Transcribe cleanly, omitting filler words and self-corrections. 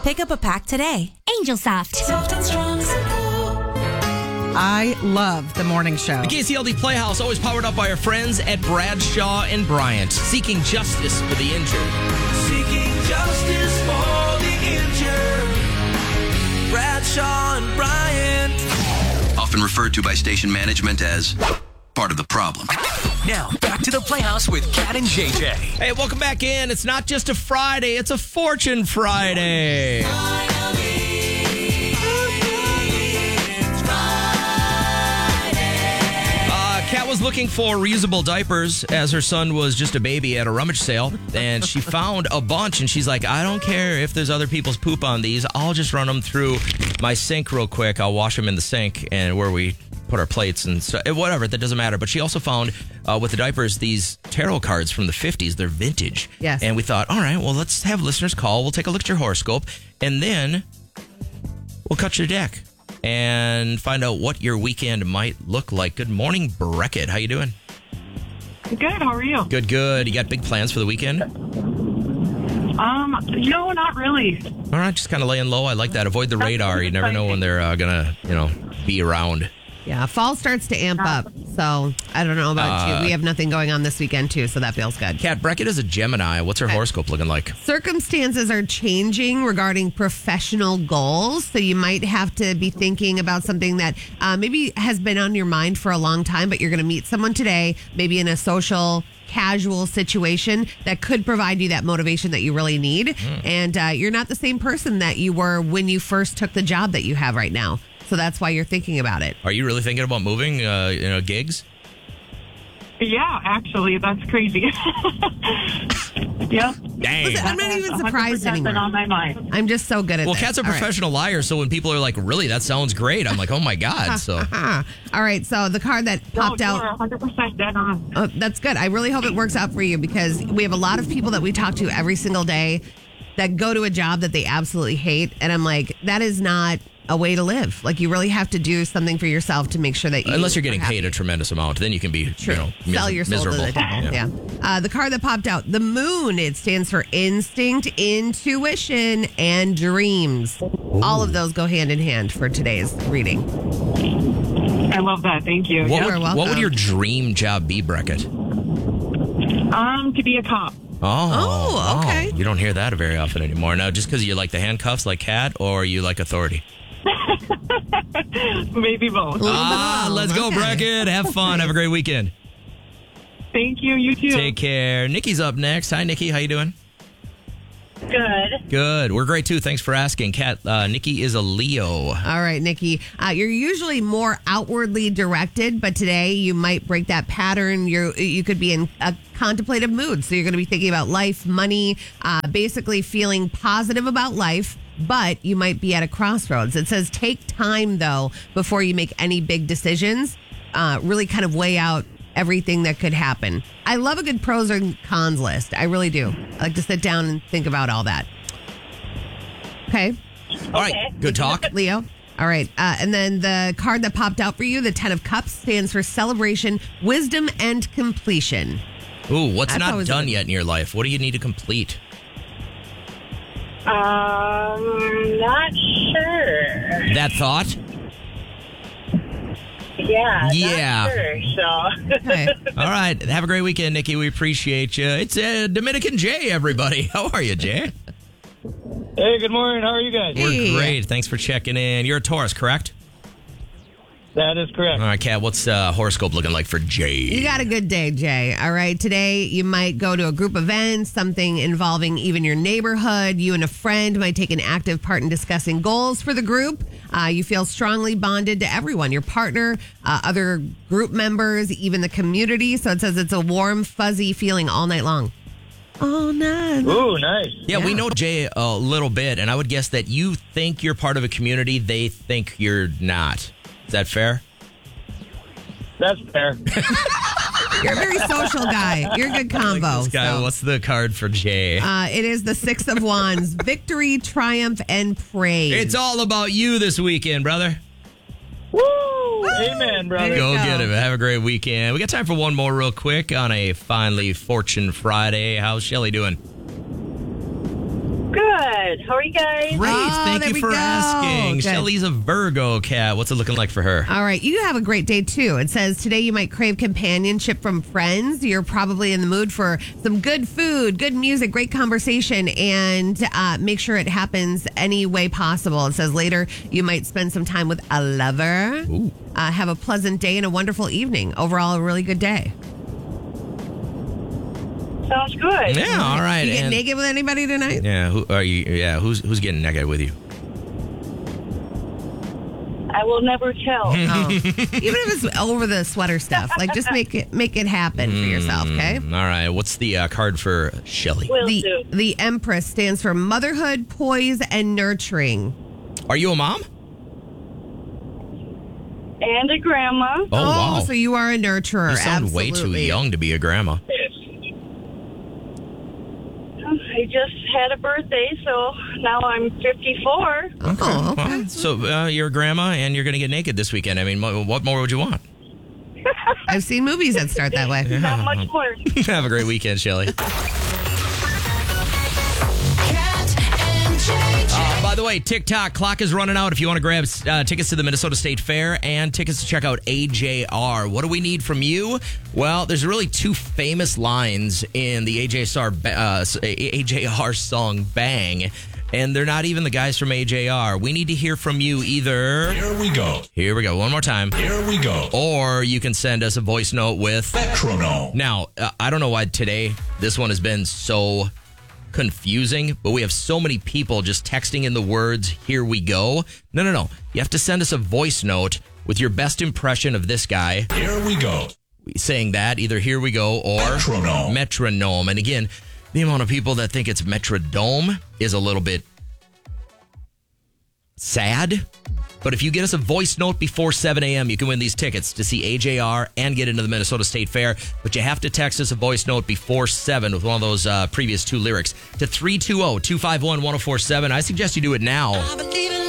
Pick up a pack today. Angel Soft. Soft and strong, I love the morning show. The KCLD Playhouse, always powered up by our friends at Bradshaw and Bryant, seeking justice for the injured. Seeking justice for the injured. Bradshaw and Bryant. Often referred to by station management as part of the problem. Now, back to the Playhouse with Kat and JJ. Hey, welcome back in. It's not just a Friday, it's a Fortune Friday. Kat was looking for reusable diapers as her son was just a baby at a rummage sale, and she found a bunch, and she's like, I don't care if there's other people's poop on these. I'll just run them through my sink real quick. I'll wash them in the sink and where we put our plates and so, whatever. That doesn't matter. But she also found with the diapers these tarot cards from the 50s. They're vintage. Yes. And we thought, all right, well, let's have listeners call. We'll take a look at your horoscope, and then we'll cut your deck and find out what your weekend might look like. Good morning, Breckett. How you doing? Good. How are you? Good, good. You got big plans for the weekend? No, not really. All right, just kind of laying low. I like that. Avoid the radar. You never know when they're going to, be around. Yeah, fall starts to amp up. So I don't know about you. We have nothing going on this weekend, too, so that feels good. Kat Breckett is a Gemini. What's her horoscope looking like? Circumstances are changing regarding professional goals. So you might have to be thinking about something that maybe has been on your mind for a long time, but you're going to meet someone today, maybe in a social, casual situation that could provide you that motivation that you really need. And you're not the same person that you were when you first took the job that you have right now. So that's why you're thinking about it. Are you really thinking about moving, gigs? Yeah, actually, that's crazy. Yeah. Dang. Listen, I'm not even surprised 100% anymore. been on my mind. I'm just so good at Well, this. Kat's a All right. professional liar, so when people are like, really, that sounds great, I'm like, oh my God. So All right, so the card that popped no, out. You're 100% dead on. Oh, that's good. I really hope it works out for you because we have a lot of people that we talk to every single day that go to a job that they absolutely hate. And I'm like, that is not a way to live. Like, you really have to do something for yourself to make sure that you unless you're getting are happy. paid a tremendous amount, then you can be, Sell your soul miserable. to the devil. Yeah. The card that popped out, the moon. It stands for instinct, intuition, and dreams. All of those go hand in hand for today's reading. I love that. Thank you. What, You're would, welcome. what would your dream job be, Breckett? To be a cop. Oh, okay. You don't hear that very often anymore. Now, just because you like the handcuffs like Kat, or you like authority? Maybe both. Let's go, Okay. Breckett. Have fun. Have a great weekend. Thank you. You too. Take care. Nikki's up next. Hi, Nikki. How you doing? Good. Good. We're great, too. Thanks for asking. Kat, Nikki is a Leo. All right, Nikki. You're usually more outwardly directed, but today you might break that pattern. You could be in a contemplative mood, so you're going to be thinking about life, money, basically feeling positive about life. But you might be at a crossroads. It says take time, though, before you make any big decisions. Really kind of weigh out everything that could happen. I love a good pros and cons list. I really do. I like to sit down and think about all that. Okay. All right. Good talk. Leo. All right. And then the card that popped out for you, the 10 of Cups, stands for celebration, wisdom, and completion. Ooh, what's That's not always done good. yet in your life? What do you need to complete? Not sure. That thought? Yeah. Yeah. Not sure, so. Okay. All right. Have a great weekend, Nikki. We appreciate you. It's Dominican Jay, everybody. How are you, Jay? Hey, good morning. How are you guys? Hey. We're great. Thanks for checking in. You're a Taurus, correct? That is correct. All right, Kat, what's horoscope looking like for Jay? You got a good day, Jay. All right. Today, you might go to a group event, something involving even your neighborhood. You and a friend might take an active part in discussing goals for the group. You feel strongly bonded to everyone, your partner, other group members, even the community. So it says it's a warm, fuzzy feeling all night long. All night. Ooh, nice. Yeah, we know Jay a little bit, and I would guess that you think you're part of a community, they think you're not. Is that fair? That's fair. You're a very social guy. You're a good combo. This guy, so. what's the card for Jay? It is the 6 of Wands. Victory, triumph, and praise. It's all about you this weekend, brother. Woo! Amen, brother. Go get it. Have a great weekend. We got time for one more real quick on a finally Fortune Friday. How's Shelly doing? Good. Good. How are you guys? Great. Oh, Thank there you we for go. asking. Good. Shelly's a Virgo, Kat. What's it looking like for her? All right, you have a great day too. It says today you might crave companionship from friends. You're probably in the mood for some good food, good music, great conversation, and make sure it happens any way possible. It says later you might spend some time with a lover. Ooh. Have a pleasant day and a wonderful evening. Overall, a really good day. Sounds good. Yeah, all right. You get and- naked with anybody tonight? Yeah, who are you? Yeah, who's getting naked with you? I will never tell. Oh. Even if it's over the sweater stuff, like just make it happen for yourself, okay? All right. What's the card for Shelly? Will do. The Empress stands for motherhood, poise, and nurturing. Are you a mom? And a grandma. Oh, wow. So you are a nurturer. You sound way too absolutely. young to be a grandma. I just had a birthday, so now I'm 54. Oh, okay. Well, so you're a grandma and you're going to get naked this weekend. I mean, what more would you want? I've seen movies that start that way. Not much more. Have a great weekend, Shelly. By the way, TikTok clock is running out. If you want to grab tickets to the Minnesota State Fair and tickets to check out AJR, what do we need from you? Well, there's really two famous lines in the AJR song "Bang," and they're not even the guys from AJR. We need to hear from you either. Here we go. Here we go. One more time. Here we go. Or you can send us a voice note with Metronome. Now, I don't know why today this one has been so confusing, but we have so many people just texting in the words "here we go." No. You have to send us a voice note with your best impression of this guy. Here we go. Saying that, either "here we go" or Metronome. Metronome. And again, the amount of people that think it's Metrodome is a little bit sad. But if you get us a voice note before 7 a.m., you can win these tickets to see AJR and get into the Minnesota State Fair. But you have to text us a voice note before 7 with one of those previous two lyrics to 320-251-1047. I suggest you do it now.